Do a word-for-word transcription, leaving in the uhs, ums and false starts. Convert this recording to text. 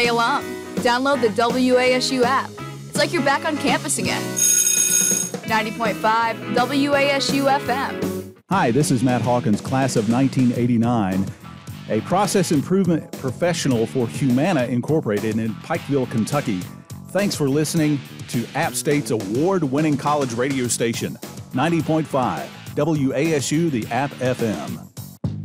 Hey, alum, download the W A S U app. It's like you're back on campus again. ninety point five W A S U F M. Hi, this is Matt Hawkins, class of nineteen eighty-nine, a process improvement professional for Humana Incorporated in Pikeville, Kentucky. Thanks for listening to App State's award-winning college radio station, ninety point five W A S U, the App F M.